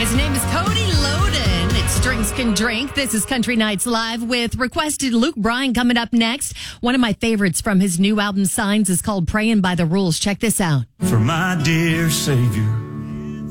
His name is Cody Loden. It's Drinks Can Drink. This is Country Nights Live with requested Luke Bryan coming up next. One of my favorites from his new album Signs is called Praying by the Rules. Check this out. For my dear Savior,